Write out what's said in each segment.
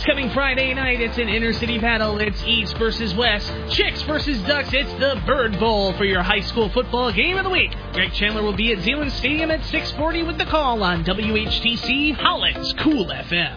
This coming Friday night, it's an inner-city battle. It's East versus West, Chicks versus Ducks. It's the Bird Bowl for your high school football game of the week. Greg Chandler will be at Zeeland Stadium at 6:40 with the call on WHTC Holland's Cool FM.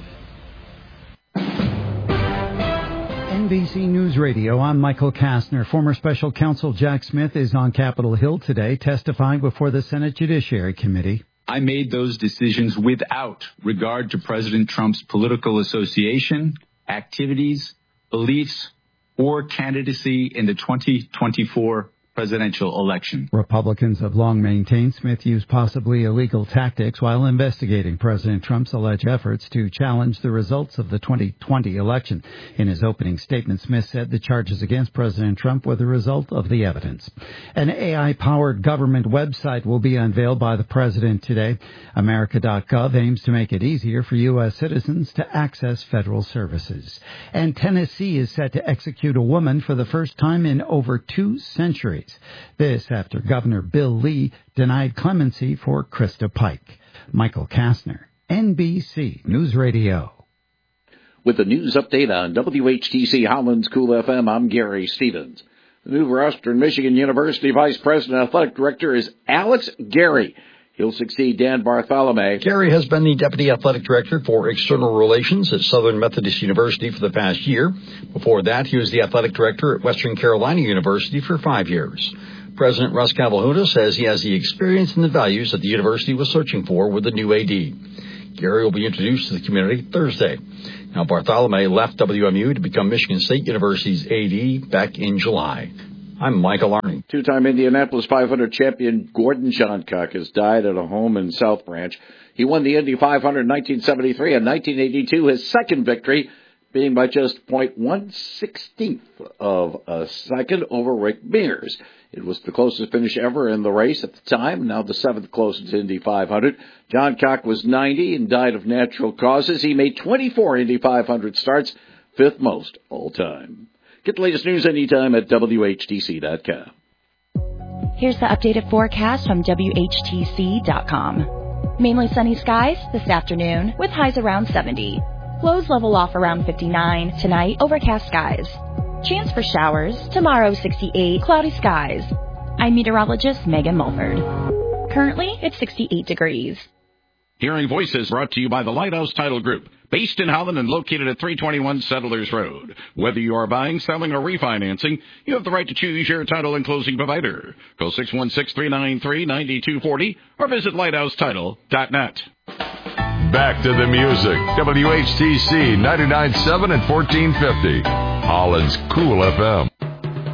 NBC News Radio, I'm Michael Kastner. Former Special Counsel Jack Smith is on Capitol Hill today testifying before the Senate Judiciary Committee. I made those decisions without regard to President Trump's political association, activities, beliefs, or candidacy in the 2024 presidential election. Republicans have long maintained Smith used possibly illegal tactics while investigating President Trump's alleged efforts to challenge the results of the 2020 election. In his opening statement, Smith said the charges against President Trump were the result of the evidence. An AI-powered government website will be unveiled by the president today. America.gov aims to make it easier for U.S. citizens to access federal services. And Tennessee is set to execute a woman for the first time in over 2 centuries. This after Governor Bill Lee denied clemency for Krista Pike. Michael Kastner, NBC News Radio. With the news update on WHTC Holland's Cool FM, I'm Gary Stevens. The new Western Michigan University Vice President Athletic Director is Alex Gary. He'll succeed Dan Bartholomew. Gary has been the Deputy Athletic Director for External Relations at Southern Methodist University for the past year. Before that, he was the Athletic Director at Western Carolina University for 5 years. President Russ Cavalhuta says he has the experience and the values that the university was searching for with the new AD. Gary will be introduced to the community Thursday. Now, Bartholomew left WMU to become Michigan State University's AD back in July. I'm Michael Arning. Two-time Indianapolis 500 champion Gordon Johncock has died at a home in South Branch. He won the Indy 500 in 1973 and 1982, his second victory being by just 0.1/16 of a second over Rick Mears. It was the closest finish ever in the race at the time, now the 7th closest Indy 500. Johncock was 90 and died of natural causes. He made 24 Indy 500 starts, 5th most all time. Get the latest news anytime at WHTC.com. Here's the updated forecast from WHTC.com. Mainly sunny skies this afternoon with highs around 70. Lows level off around 59. Tonight, overcast skies. Chance for showers. Tomorrow, 68. Cloudy skies. I'm meteorologist Megan Mulford. Currently, it's 68 degrees. Hearing Voices brought to you by the Lighthouse Title Group, based in Holland and located at 321 Settlers Road. Whether you are buying, selling, or refinancing, you have the right to choose your title and closing provider. Call 616-393-9240 or visit lighthousetitle.net. Back to the music. WHTC 99.7 and 1450. Holland's Cool FM.